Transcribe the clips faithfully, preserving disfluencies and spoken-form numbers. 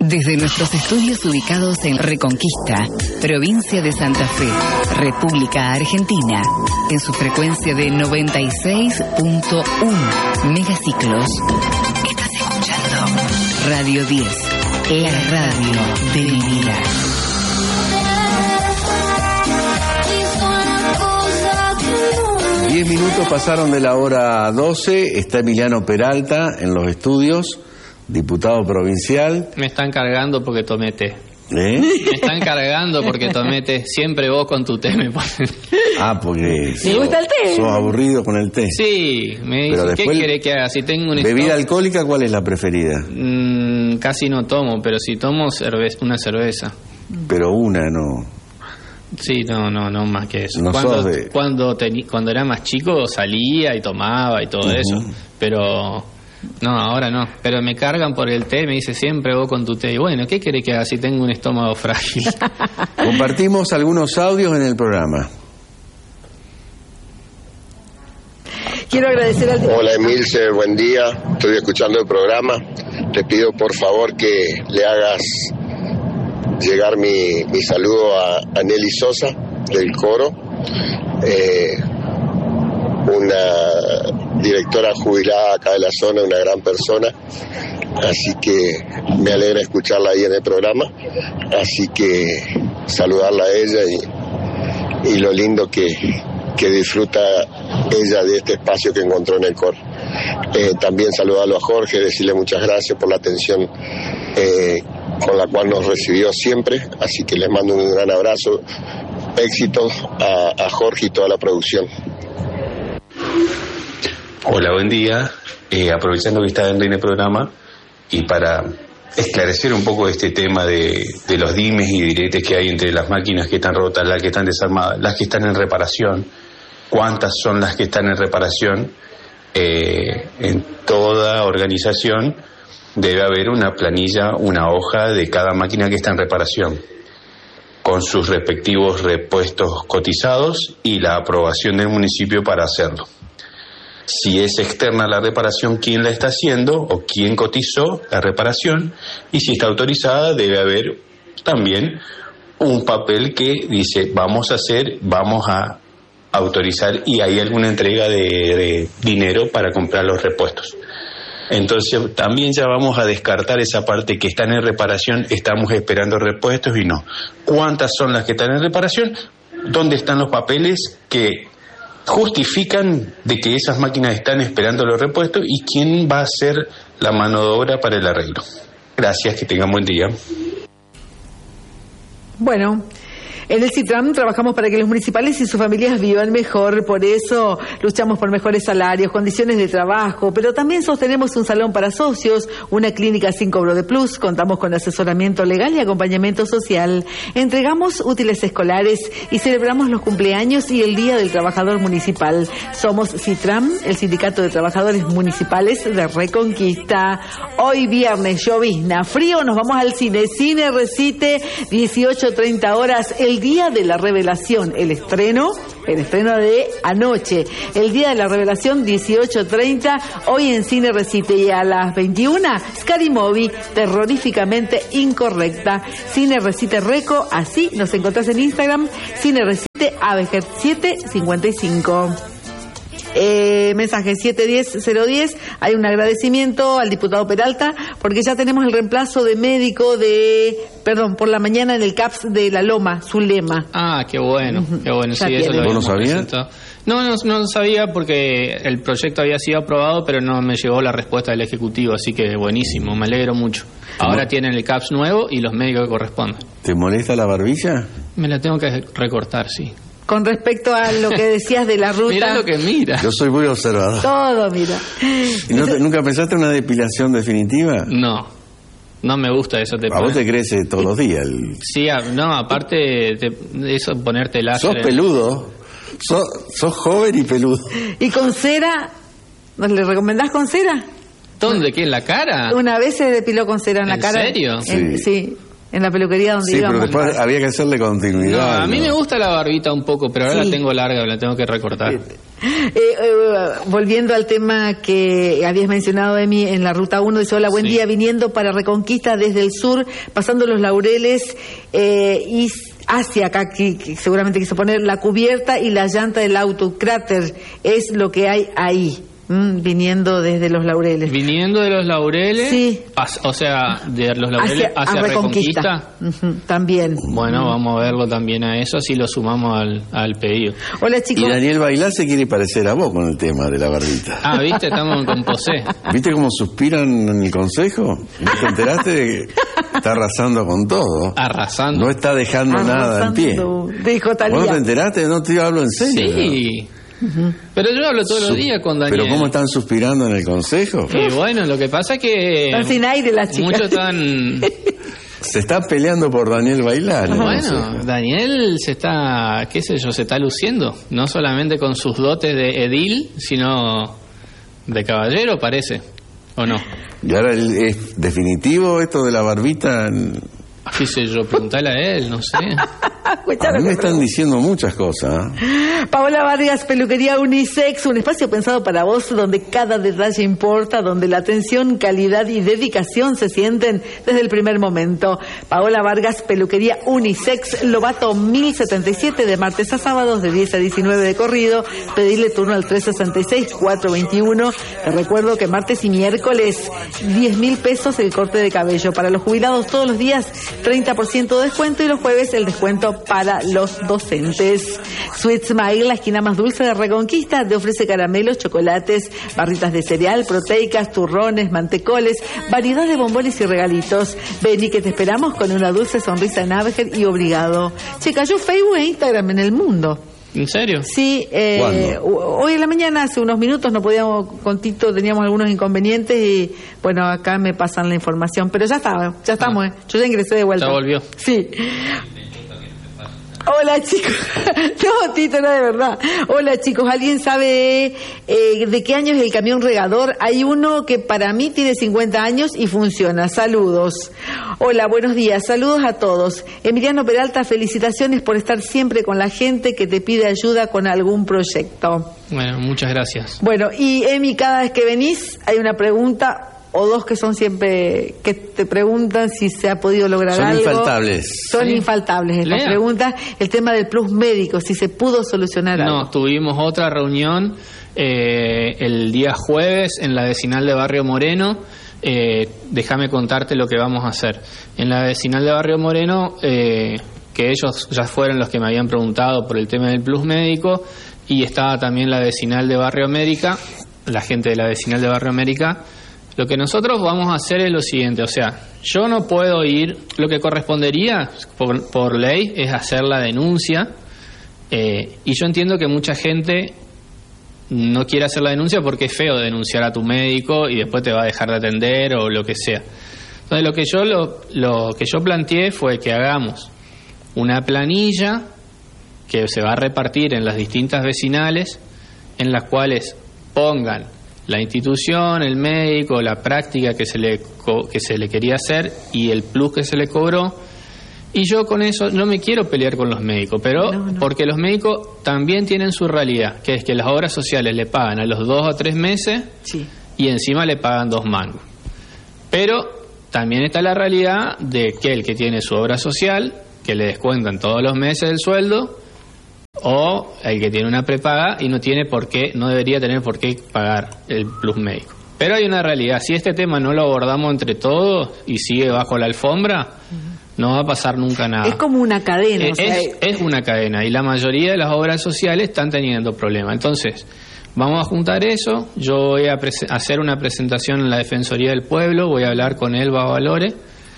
Desde nuestros estudios ubicados en Reconquista, provincia de Santa Fe, República Argentina, en su frecuencia de noventa y seis punto uno megaciclos. Estás escuchando Radio diez, la radio de mi vida. Diez minutos pasaron de la hora doce, está Emiliano Peralta en los estudios, diputado provincial. Me están cargando porque tomé té. ¿Eh? Me están cargando porque tomé té. Siempre vos con tu té me ponen. Ah, porque... ¿Me gusta el té? ¿Sos aburrido con el té? Sí, me dicen, ¿qué querés que haga? Si tengo un ¿Bebida stop, alcohólica cuál es la preferida? Mmm, casi no tomo, pero si tomo cerveza, una cerveza. Pero una, no... Sí, no, no, no más que eso. No cuando, sos de... cuando, teni, cuando era más chico salía y tomaba y todo uh-huh. eso, pero no, ahora no. Pero me cargan por el té, me dice siempre vos con tu té. Y bueno, ¿qué querés que haga si tengo un estómago frágil? Compartimos algunos audios en el programa. Quiero agradecer al... Hola Emilce, buen día. Estoy escuchando el programa. Te pido por favor que le hagas llegar mi, mi saludo a, a Nelly Sosa del coro, eh, una directora jubilada acá de la zona, una gran persona, así que me alegra escucharla ahí en el programa, así que saludarla a ella y, y lo lindo que, que disfruta ella de este espacio que encontró en el coro. Eh, también saludarlo a Jorge, decirle muchas gracias por la atención eh, con la cual nos recibió siempre, así que les mando un gran abrazo, éxitos a, a Jorge y toda la producción. Hola, buen día, eh, aprovechando que está en el programa y para esclarecer un poco este tema de, de los dimes y diretes que hay entre las máquinas que están rotas, las que están desarmadas, las que están en reparación, cuántas son las que están en reparación. Eh, en toda organización debe haber una planilla, una hoja de cada máquina que está en reparación, con sus respectivos repuestos cotizados y la aprobación del municipio para hacerlo. Si es externa la reparación, quién la está haciendo o quién cotizó la reparación, y si está autorizada debe haber también un papel que dice vamos a hacer, vamos a autorizar y hay alguna entrega de, de dinero para comprar los repuestos. Entonces también ya vamos a descartar esa parte que están en reparación, estamos esperando repuestos y no. ¿Cuántas son las que están en reparación? ¿Dónde están los papeles que justifican de que esas máquinas están esperando los repuestos y quién va a hacer la mano de obra para el arreglo? Gracias, que tengan buen día. Bueno, en el CITRAM trabajamos para que los municipales y sus familias vivan mejor, por eso luchamos por mejores salarios, condiciones de trabajo, pero también sostenemos un salón para socios, una clínica sin cobro de plus, contamos con asesoramiento legal y acompañamiento social, entregamos útiles escolares y celebramos los cumpleaños y el Día del Trabajador Municipal. Somos CITRAM, el Sindicato de Trabajadores Municipales de Reconquista. Hoy viernes, llovizna, frío, nos vamos al cine, Cine Recite, dieciocho treinta horas, el Día de la Revelación, el estreno, el estreno de anoche, el Día de la Revelación, dieciocho treinta, hoy en Cine Recite, y a las veintiuna, Scary Movie, terroríficamente incorrecta. Cine Recite Reco, así nos encontrás en Instagram, Cine Recite Avejer siete cincuenta y cinco. Eh, mensaje siete diez cero diez, hay un agradecimiento al diputado Peralta porque ya tenemos el reemplazo de médico de, perdón, por la mañana en el C A P S de La Loma, Zulema. Ah, qué bueno, uh-huh. qué bueno, ya sí, eso lo ¿Vos no sabías? No, no, no sabía porque el proyecto había sido aprobado, pero no me llegó la respuesta del Ejecutivo, así que buenísimo, me alegro mucho. Ahora ¿no? Tienen el C A P S nuevo y los médicos que corresponden. ¿Te molesta la barbilla? Me la tengo que recortar, sí. Con respecto a lo que decías de la ruta... Mira lo que mira. Yo soy muy observador. Todo, mira. ¿Y no te, nunca pensaste en una depilación definitiva? No, no me gusta eso. Te a vos te crece todos los días. El... Sí, no, aparte de eso, ponerte láser... Sos peludo, sos, sos joven y peludo. ¿Y con cera? ¿Nos le recomendás con cera? ¿Dónde? ¿Qué? ¿En la cara? Una vez se depiló con cera en, ¿En la cara. ¿En serio? En, sí. sí. en la peluquería donde sí, íbamos. Sí, pero después había que hacerle continuidad. No, a mí ¿no? me gusta la barbita un poco, pero ahora Sí. la tengo larga, la tengo que recortar. Eh, eh, volviendo al tema que habías mencionado, Emi, en la Ruta uno, dice, hola, buen Sí. día, viniendo para Reconquista desde el sur, pasando los Laureles eh, y hacia acá, que, que seguramente quiso poner la cubierta y la llanta del auto, cráter, es lo que hay ahí. Mm, viniendo desde los Laureles. Viniendo de los Laureles, Sí. pas- o sea, de los Laureles Hacia, hacia, a Reconquista. Reconquista. Ujú, también. Bueno, vamos a verlo también a eso, así lo sumamos al, al pedido. Hola, Y chicos. Daniel Bailá se quiere parecer a vos con el tema de la barbita. Ah, ¿viste? Estamos con Posé. ¿Viste cómo suspiran en el consejo? ¿No te enteraste de que está arrasando con todo? Arrasando. No está dejando nada en pie. Arrasando, dijo ¿Vos Talía. no te enteraste? No te hablo en serio. Sí. Pero yo hablo todos los días con Daniel. ¿Pero cómo están suspirando en el consejo? Y bueno, lo que pasa es que... Están sin aire las chicas. Muchos están... Se está peleando por Daniel Bailá. en el Bueno, consejo. Daniel se está, qué sé yo, se está luciendo. No solamente con sus dotes de edil, sino de caballero, parece. ¿O no? Y ahora el- es definitivo esto de la barbita. Qué sé yo, preguntale a él, no sé. A mí me están diciendo muchas cosas. ¿eh? Paola Vargas, Peluquería Unisex, un espacio pensado para vos donde cada detalle importa, donde la atención, calidad y dedicación se sienten desde el primer momento. Paola Vargas, Peluquería Unisex, Lobato mil setenta y siete, de martes a sábados de diez a diecinueve de corrido. Pedirle turno al tres sesenta y seis, cuatrocientos veintiuno. Te recuerdo que martes y miércoles diez mil pesos el corte de cabello. Para los jubilados todos los días treinta por ciento de descuento, y los jueves el descuento para los docentes. Sweet Smile, la esquina más dulce de Reconquista, te ofrece caramelos, chocolates, barritas de cereal, proteicas, turrones, mantecoles, variedad de bombones y regalitos. Ven y que te esperamos con una dulce sonrisa en Abeger y Obrigado. Che, cayó Facebook e Instagram en el mundo. ¿En serio? Sí, eh, hoy en la mañana, hace unos minutos, no podíamos, con Tito teníamos algunos inconvenientes y bueno, acá me pasan la información, pero ya está, ya estamos, Ah. eh. Yo ya ingresé de vuelta. Ya volvió. Sí. Hola chicos, no Tito, no de verdad. Hola chicos, ¿alguien sabe eh, de qué año es el camión regador? Hay uno que para mí tiene cincuenta años y funciona. Saludos. Hola, buenos días, saludos a todos. Emiliano Peralta, felicitaciones por estar siempre con la gente que te pide ayuda con algún proyecto. Bueno, muchas gracias. Bueno, y Emi, cada vez que venís hay una pregunta o dos que son siempre, que te preguntan si se ha podido lograr Son algo. infaltables. Son Sí. infaltables estas Lea. preguntas. El tema del plus médico, si se pudo solucionar algo. No, tuvimos otra reunión eh, el día jueves en la vecinal de Barrio Moreno. Eh, déjame contarte lo que vamos a hacer. En la vecinal de Barrio Moreno, eh, que ellos ya fueron los que me habían preguntado por el tema del plus médico, y estaba también la vecinal de Barrio América, la gente de la vecinal de Barrio América. Lo que nosotros vamos a hacer es lo siguiente, o sea, yo no puedo ir, lo que correspondería por, por ley es hacer la denuncia, eh, y yo entiendo que mucha gente no quiere hacer la denuncia porque es feo denunciar a tu médico y después te va a dejar de atender o lo que sea. Entonces lo que yo lo, lo que yo planteé fue que hagamos una planilla que se va a repartir en las distintas vecinales, en las cuales pongan la institución, el médico, la práctica que se le co- que se le quería hacer y el plus que se le cobró. Y yo con eso no me quiero pelear con los médicos, pero No, no. porque los médicos también tienen su realidad, que es que las obras sociales le pagan a los dos o tres meses Sí. y encima le pagan dos mangos. Pero también está la realidad de que el que tiene su obra social, que le descuentan todos los meses el sueldo, o el que tiene una prepaga y no tiene por qué, no debería tener por qué pagar el plus médico. Pero hay una realidad, si este tema no lo abordamos entre todos y sigue bajo la alfombra, no va a pasar nunca nada. Es como una cadena. Eh, o sea, es, es una cadena y la mayoría de las obras sociales están teniendo problemas. Entonces, vamos a juntar eso. Yo voy a prese- hacer una presentación en la Defensoría del Pueblo, voy a hablar con Elba Valore.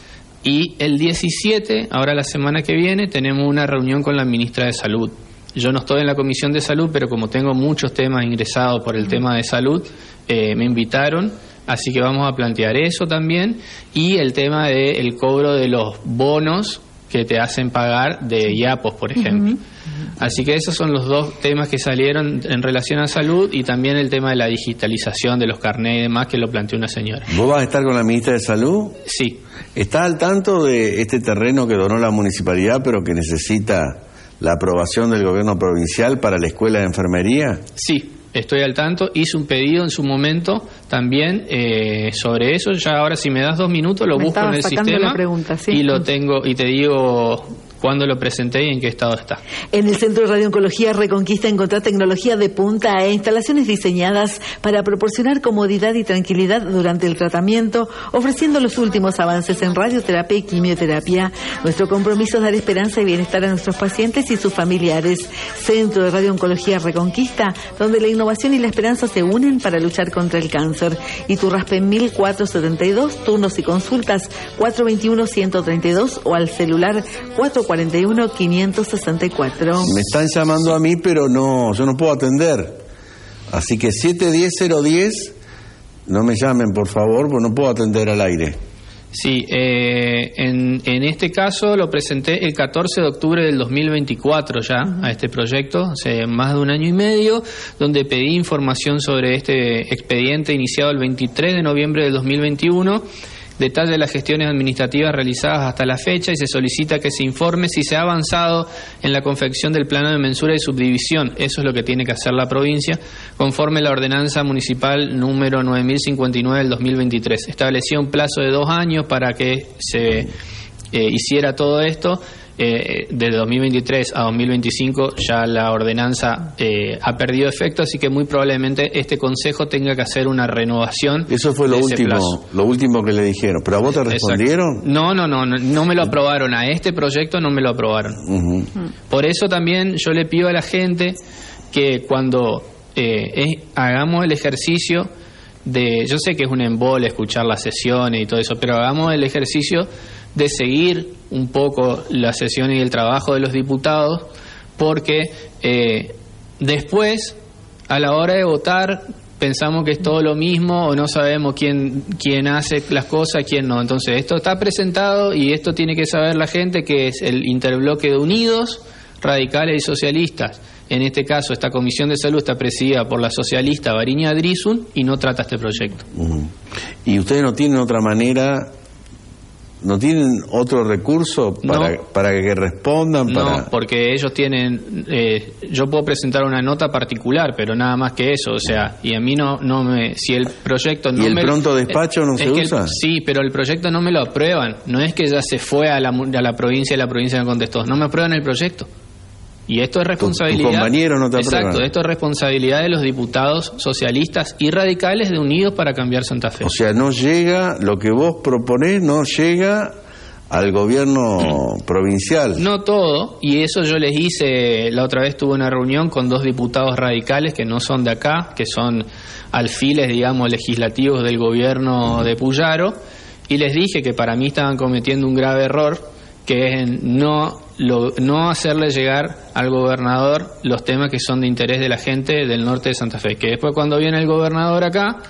Y el diecisiete, ahora la semana que viene, tenemos una reunión con la ministra de Salud. Yo no estoy en la Comisión de Salud, pero como tengo muchos temas ingresados por el tema de salud, eh, me invitaron. Así que vamos a plantear eso también y el tema del cobro de los bonos que te hacen pagar de IAPOS, por ejemplo. Uh-huh. Así que esos son los dos temas que salieron en relación a salud, y también el tema de la digitalización de los carnés y demás, que lo planteó una señora. ¿Vos vas a estar con la ministra de Salud? Sí. ¿Está al tanto de este terreno que donó la municipalidad, pero que necesita la aprobación del gobierno provincial para la escuela de enfermería? Sí. Estoy al tanto, hice un pedido en su momento también eh, sobre eso. Ya ahora, si me das dos minutos, lo me busco en el sistema pregunta, ¿sí? y lo tengo y te digo cuándo lo presenté y en qué estado está. En el Centro de Radiooncología Reconquista encontrás tecnología de punta e instalaciones diseñadas para proporcionar comodidad y tranquilidad durante el tratamiento, ofreciendo los últimos avances en radioterapia y quimioterapia. Nuestro compromiso es dar esperanza y bienestar a nuestros pacientes y sus familiares. Centro de Radiooncología Reconquista, donde la innovación y la esperanza se unen para luchar contra el cáncer. Iturraspe mil cuatrocientos setenta y dos, turnos y consultas cuatro veintiuno ciento treinta y dos o al celular cuatro cuarenta y uno quinientos sesenta y cuatro. Me están llamando a mí, pero no, yo no puedo atender. Así que siete diez cero diez, no me llamen, por favor, porque no puedo atender al aire. Sí, eh, en, en este caso lo presenté el catorce de octubre del dos mil veinticuatro ya, uh-huh, a este proyecto, hace más de un año y medio, donde pedí información sobre este expediente iniciado el veintitrés de noviembre del dos mil veintiuno. Detalla las gestiones administrativas realizadas hasta la fecha y se solicita que se informe si se ha avanzado en la confección del plano de mensura y subdivisión. Eso es lo que tiene que hacer la provincia, conforme la ordenanza municipal número nueve mil cincuenta y nueve del dos mil veintitrés. Establecía un plazo de dos años para que se eh, hiciera todo esto. Eh, desde dos mil veintitrés a dos mil veinticinco ya la ordenanza eh, ha perdido efecto, así que muy probablemente este consejo tenga que hacer una renovación. Eso fue lo último, lo último que le dijeron. ¿Pero a vos te respondieron? No, no, no, no, no me lo aprobaron. A este proyecto no me lo aprobaron. Uh-huh. Por eso también yo le pido a la gente que cuando eh, es, hagamos el ejercicio de, yo sé que es un embole escuchar las sesiones y todo eso, pero hagamos el ejercicio de seguir un poco las sesiones y el trabajo de los diputados, porque eh, después, a la hora de votar, pensamos que es todo lo mismo o no sabemos quién, quién hace las cosas, quién no. Entonces, esto está presentado y esto tiene que saber la gente, que es el interbloque de Unidos, Radicales y Socialistas. En este caso, esta Comisión de Salud está presidida por la socialista Variña Drisun y no trata este proyecto. Uh-huh. ¿Y ustedes no tienen otra manera... ¿No tienen otro recurso para, no, para que respondan? Para... No, porque ellos tienen... Eh, yo puedo presentar una nota particular, pero nada más que eso. O sea, y a mí no no me... Si el proyecto no ¿Y el me, pronto despacho no se usa? El, sí, pero el proyecto no me lo aprueban. No es que ya se fue a la, a la provincia y la provincia me contestó. No me aprueban el proyecto. Y esto es responsabilidad... ¿Tus compañeros no te aprueban? Exacto, esto es responsabilidad de los diputados socialistas y radicales de Unidos para Cambiar Santa Fe. O sea, no llega, lo que vos proponés no llega al gobierno mm. provincial. No todo, y eso yo les hice, la otra vez tuve una reunión con dos diputados radicales que no son de acá, que son alfiles, digamos, legislativos del gobierno de Puyaro, y les dije que para mí estaban cometiendo un grave error, que es no... Lo, no hacerle llegar al gobernador los temas que son de interés de la gente del norte de Santa Fe, que después cuando viene el gobernador acá,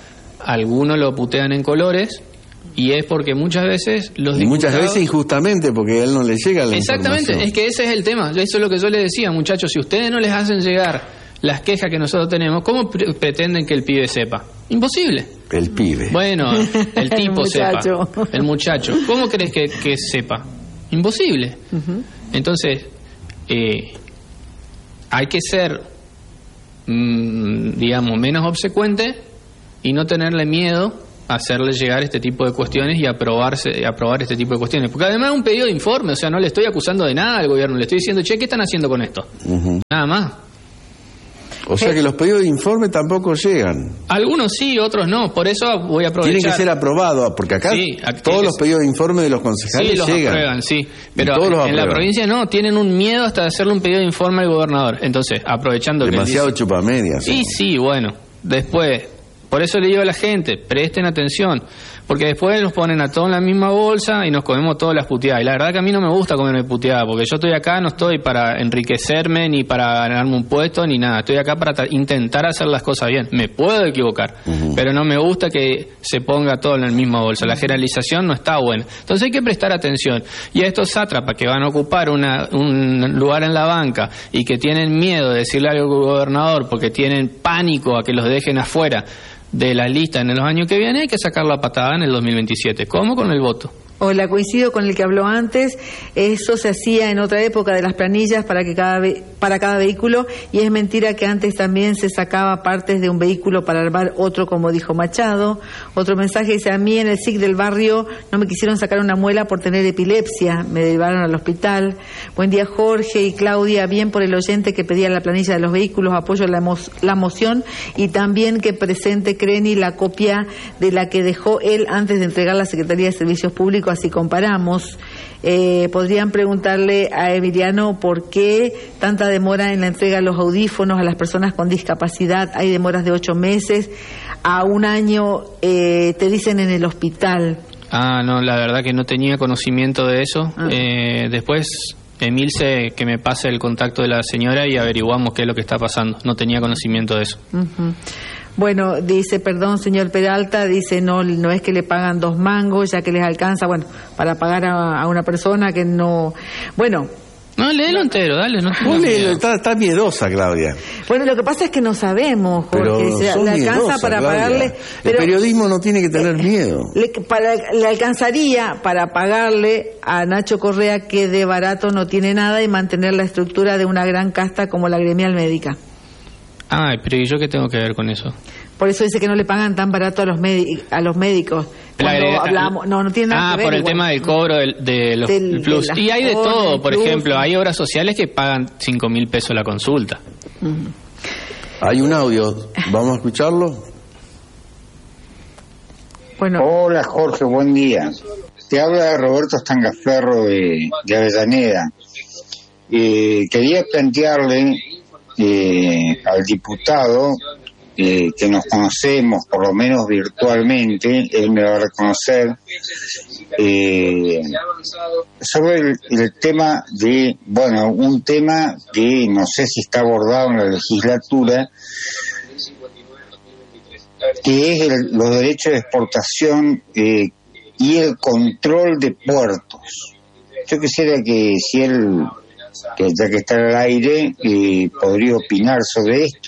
algunos lo putean en colores, y es porque muchas veces los y diputados... muchas veces injustamente, porque a él no le llega la Exactamente, información. Es que ese es el tema, eso es lo que yo les decía, muchachos, si ustedes no les hacen llegar las quejas que nosotros tenemos, ¿cómo pre- pretenden que el pibe sepa? Imposible. El pibe. Bueno, el tipo el sepa, el muchacho, ¿cómo crees que, que sepa? Imposible. Uh-huh. Entonces, eh, hay que ser, mmm, digamos, menos obsecuente y no tenerle miedo a hacerle llegar este tipo de cuestiones y aprobarse, aprobar este tipo de cuestiones. Porque además es un pedido de informe, o sea, no le estoy acusando de nada al gobierno, le estoy diciendo, che, ¿qué están haciendo con esto? Uh-huh. Nada más. O sea que los pedidos de informe tampoco llegan. Algunos sí, otros no. Por eso voy a aprovechar. Tienen que ser aprobados, porque acá sí, todos los pedidos de informe de los concejales sí, los llegan. Aprueban, sí, pero en la provincia no, tienen un miedo hasta de hacerle un pedido de informe al gobernador. Entonces, aprovechando demasiado que dice, chupamedias. Sí, sí, bueno. Después, por eso le digo a la gente, presten atención, porque después nos ponen a todos en la misma bolsa y nos comemos todas las puteadas. Y la verdad que a mí no me gusta comerme puteadas, porque yo estoy acá, no estoy para enriquecerme, ni para ganarme un puesto, ni nada. Estoy acá para tra- intentar hacer las cosas bien. Me puedo equivocar, uh-huh. pero no me gusta que se ponga todo en la misma bolsa. La generalización no está buena. Entonces hay que prestar atención. Y a estos sátrapas que van a ocupar una, un lugar en la banca y que tienen miedo de decirle algo al gobernador porque tienen pánico a que los dejen afuera de la lista en los años que vienen, hay que sacar la patada en el dos mil veintisiete. ¿Cómo? Con el voto. Hola, coincido con el que habló antes. Eso se hacía en otra época de las planillas para que cada ve- para cada vehículo, y es mentira que antes también se sacaba partes de un vehículo para armar otro, como dijo Machado. Otro mensaje dice: a mí en el S I C del barrio no me quisieron sacar una muela por tener epilepsia, me llevaron al hospital. Buen día, Jorge y Claudia. Bien por el oyente que pedía la planilla de los vehículos, apoyo la, emo- la moción, y también que presente Creni la copia de la que dejó él antes de entregar la Secretaría de Servicios Públicos, así comparamos. Eh, podrían preguntarle a Emiliano por qué tanta demora en la entrega de los audífonos a las personas con discapacidad. Hay demoras de ocho meses a un año, eh, te dicen en el hospital. Ah, no, la verdad que no tenía conocimiento de eso. Ah. Eh, después Emilce que me pase el contacto de la señora y averiguamos qué es lo que está pasando. No tenía conocimiento de eso. Uh-huh. Bueno, dice, perdón, señor Peralta, dice, no no es que le pagan dos mangos, ya que les alcanza, bueno, para pagar a, a una persona que no... Bueno... No, léelo entero, dale. No Vos léelo, está, está miedosa, Claudia. Bueno, lo que pasa es que no sabemos, Jorge, pero se, le alcanza miedosa, para Claudia. Pagarle... Pero, el periodismo no tiene que tener miedo. Le, para, le alcanzaría para pagarle a Nacho Correa, que de barato no tiene nada, y mantener la estructura de una gran casta como la gremial médica. Ay, pero ¿y yo qué tengo que ver con eso? Por eso dice que no le pagan tan barato a los médi- a los médicos. Cuando agrega- hablamos, no, no tiene nada ah, que ver. por el igual. tema del cobro del, de los Del- plus. de las Y hay de cosas, todo, por plus. ejemplo, hay obras sociales que pagan cinco mil pesos la consulta. Uh-huh. Hay un audio, ¿vamos a escucharlo? Bueno. Hola Jorge, buen día. Te habla Roberto Stangaferro de, de Avellaneda. Eh, quería plantearle eh, al diputado eh, que nos conocemos, por lo menos virtualmente, él me va a reconocer, eh, sobre el, el tema de, bueno, un tema que no sé si está abordado en la legislatura, que es el, los derechos de exportación eh, y el control de puertos. Yo quisiera que si él, que ya que está al aire, eh, podría opinar sobre esto.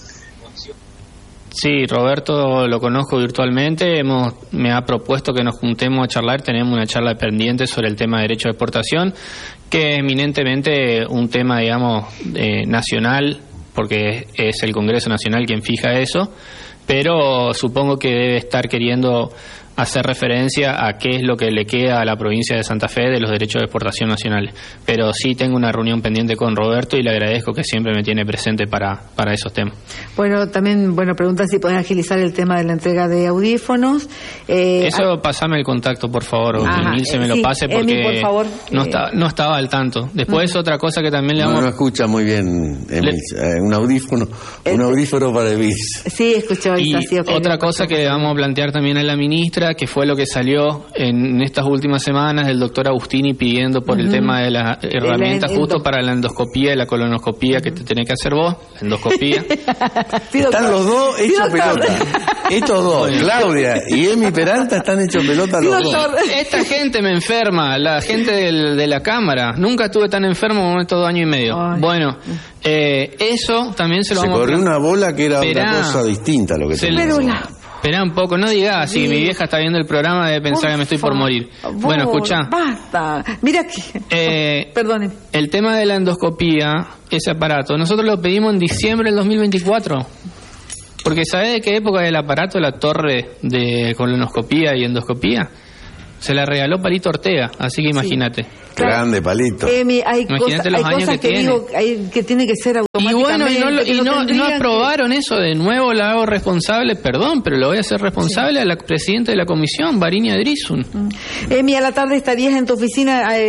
Sí, Roberto lo conozco virtualmente, hemos me ha propuesto que nos juntemos a charlar, tenemos una charla pendiente sobre el tema de derecho de exportación, que es eminentemente un tema, digamos, eh, nacional, porque es el Congreso Nacional quien fija eso, pero supongo que debe estar queriendo hacer referencia a qué es lo que le queda a la provincia de Santa Fe de los derechos de exportación nacionales. Pero sí tengo una reunión pendiente con Roberto y le agradezco que siempre me tiene presente para, para esos temas. Bueno, también, bueno, pregunta si podés agilizar el tema de la entrega de audífonos. Eh, Eso, a... pasame el contacto, por favor, o Ajá, Emil se me eh, lo sí, pase porque Emi, por favor, no, eh... está, no estaba al tanto. Después uh-huh. otra cosa que también le no, vamos... no escucha muy bien, Emil. Le... Eh, un audífono, este... un audífono para Emil. Sí, escuchó. Y así, okay, otra cosa que le vamos a plantear también a la ministra, que fue lo que salió en estas últimas semanas del doctor Agustini pidiendo por uh-huh. el tema de las herramientas justo endo... para la endoscopía y la colonoscopía uh-huh. que te tenés que hacer vos, la endoscopía. Sí, están los dos hechos pelota. Estos dos, bueno. Claudia y Emi Peralta, están hechos pelota los sí, dos. Esta gente me enferma, la gente del, de la Cámara. Nunca estuve tan enfermo como estos dos años y medio. Ay. Bueno, eh, eso también se lo se vamos a... Se corrió una bola que era Esperá, otra cosa distinta a lo que se le Esperá un poco, no digas, si sí. mi vieja está viendo el programa debe pensar por que me estoy por morir. Favor, bueno, escuchá. Basta. Mira que... Eh, Perdone. El tema de la endoscopía, ese aparato, nosotros lo pedimos en diciembre del dos mil veinticuatro. Porque ¿sabés de qué época es el aparato, la torre de colonoscopía y endoscopía? Se la regaló Palito Ortega, así que imagínate. Sí. Claro. Grande Palito. Emi, hay cosa, hay cosas que, que digo hay, que tiene que ser automáticamente. Y bueno, y no, y no, no aprobaron que... eso. De nuevo la hago responsable, perdón, pero lo voy a hacer responsable sí. a la presidenta de la comisión, Varinia Drizun. Mm. Emi, a la tarde estarías en tu oficina eh,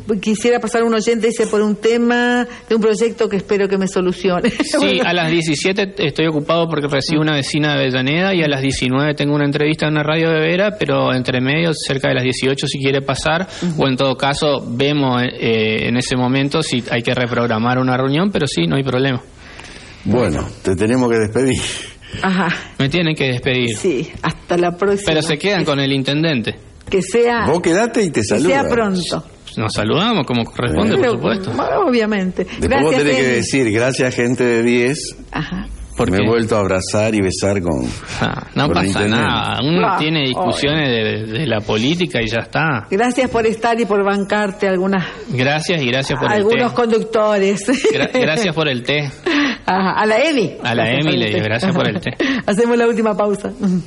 quisiera pasar un oyente, dice, por un tema de un proyecto que espero que me solucione. Sí, Bueno. a las diecisiete estoy ocupado porque recibo una vecina de Avellaneda, y a las diecinueve tengo una entrevista en una radio de Vera, pero entre medio, cerca de las dieciocho, si quiere pasar, uh-huh. o en todo caso vemos eh, en ese momento si hay que reprogramar una reunión, pero sí, no hay problema. Bueno, te tenemos que despedir. Ajá. Me tienen que despedir. Sí, hasta la próxima. Pero se quedan con el intendente. Que sea... Vos quedate y te saludas. Que sea pronto. Nos saludamos como corresponde, Pero, por supuesto. Obviamente. Después Gracias, vos tenés Eli. que decir, gracias gente de diez. Ajá. ¿Por me qué? he vuelto a abrazar y besar con... Ah, no con el pasa intendente. nada. Uno Ah, tiene discusiones de, de la política y ya está. Gracias por estar y por bancarte algunas, Gracias y gracias por algunos el té. conductores. Gra- gracias por el té. Ajá. A la Emi. A la Gracias Emi por le el digo, té. gracias por el té. Hacemos la última pausa.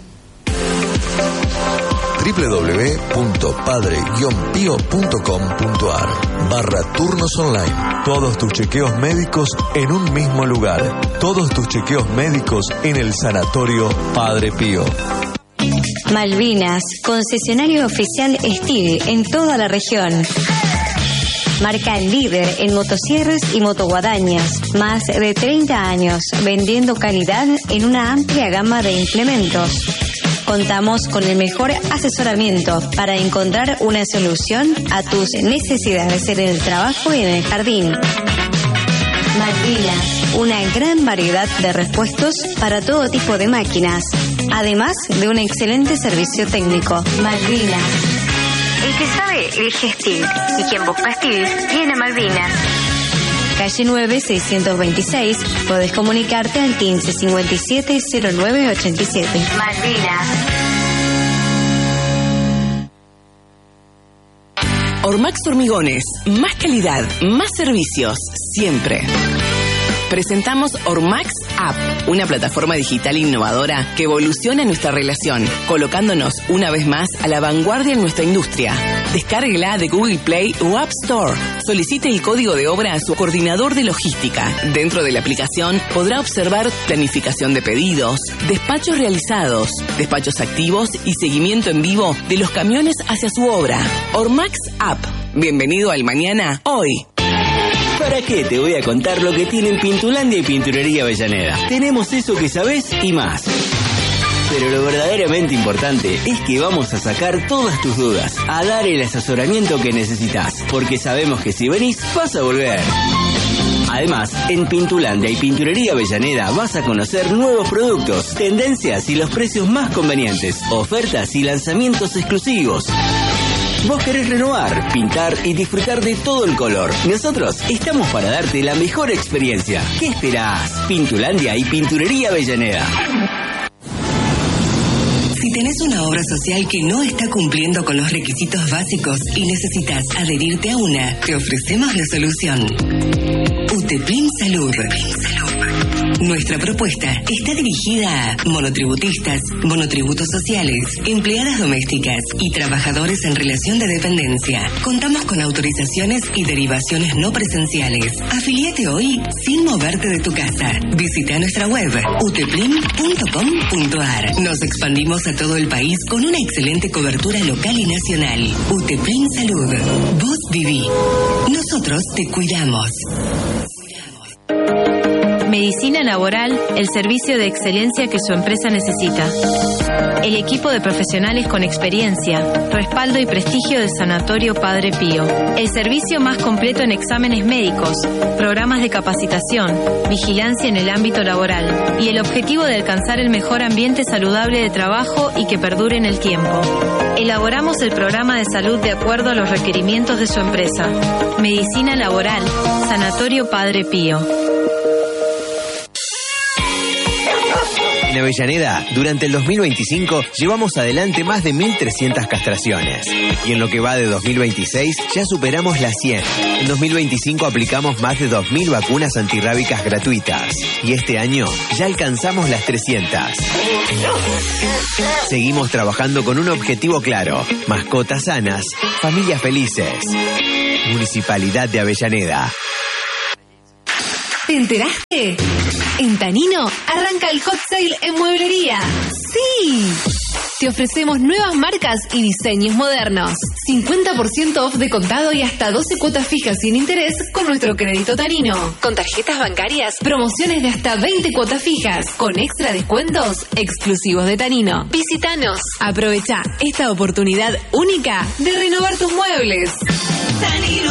doble u doble u doble u punto padre guion pío punto com punto a r barra turnos online. Todos tus chequeos médicos en un mismo lugar. Todos tus chequeos médicos en el Sanatorio Padre Pío. Malvinas, concesionario oficial Steel en toda la región. Marca líder en motosierras y motoguadañas. Más de treinta años vendiendo calidad en una amplia gama de implementos. Contamos con el mejor asesoramiento para encontrar una solución a tus necesidades en el trabajo y en el jardín. Malvinas, una gran variedad de repuestos para todo tipo de máquinas, además de un excelente servicio técnico. Malvinas. El que sabe elige Steel, y quien busca Steel viene a Malvinas. Calle nueve, seiscientos veintiséis. Podés comunicarte al quince cincuenta y siete cero nueve ochenta y siete. Malvinas. Ormax Hormigones, más calidad, más servicios, siempre. Presentamos Ormax App, una plataforma digital innovadora que evoluciona nuestra relación, colocándonos una vez más a la vanguardia en nuestra industria. Descárguela de Google Play o App Store. Solicite el código de obra a su coordinador de logística. Dentro de la aplicación podrá observar planificación de pedidos, despachos realizados, despachos activos y seguimiento en vivo de los camiones hacia su obra. Ormax App. Bienvenido al mañana, hoy. ¿Para qué te voy a contar lo que tienen Pintulandia y Pinturería Avellaneda? Tenemos eso que sabés y más. Pero lo verdaderamente importante es que vamos a sacar todas tus dudas, a dar el asesoramiento que necesitas, porque sabemos que si venís vas a volver. Además, en Pintulandia y Pinturería Avellaneda vas a conocer nuevos productos, tendencias y los precios más convenientes, ofertas y lanzamientos exclusivos. Vos querés renovar, pintar y disfrutar de todo el color. Nosotros estamos para darte la mejor experiencia. ¿Qué esperás? Pintulandia y Pinturería Avellaneda. Si tenés una obra social que no está cumpliendo con los requisitos básicos y necesitas adherirte a una, te ofrecemos la solución. Uteplin Salud. Nuestra propuesta está dirigida a monotributistas, monotributos sociales, empleadas domésticas y trabajadores en relación de dependencia. Contamos con autorizaciones y derivaciones no presenciales. Afiliate hoy sin moverte de tu casa. Visita nuestra web uteplin punto com punto a r. Nos expandimos a todo el país con una excelente cobertura local y nacional. Uteplin Salud. Vos viví. Nosotros te cuidamos. Medicina laboral, el servicio de excelencia que su empresa necesita. El equipo de profesionales con experiencia, respaldo y prestigio del Sanatorio Padre Pío. El servicio más completo en exámenes médicos, programas de capacitación, vigilancia en el ámbito laboral y el objetivo de alcanzar el mejor ambiente saludable de trabajo y que perdure en el tiempo. Elaboramos el programa de salud de acuerdo a los requerimientos de su empresa. Medicina laboral, Sanatorio Padre Pío. En Avellaneda, durante el dos mil veinticinco, llevamos adelante más de mil trescientas castraciones. Y en lo que va de dos mil veintiséis, ya superamos las cien. En dos mil veinticinco aplicamos más de dos mil vacunas antirrábicas gratuitas. Y este año ya alcanzamos las trescientas. Seguimos trabajando con un objetivo claro: mascotas sanas, familias felices. Municipalidad de Avellaneda. ¿Te enteraste? En Tanino arranca el hot sale en mueblería. ¡Sí! Te ofrecemos nuevas marcas y diseños modernos. cincuenta por ciento off de contado y hasta doce cuotas fijas sin interés con nuestro crédito Tanino. Con tarjetas bancarias, promociones de hasta veinte cuotas fijas, con extra descuentos exclusivos de Tanino. Visítanos. Aprovecha esta oportunidad única de renovar tus muebles. Tanino.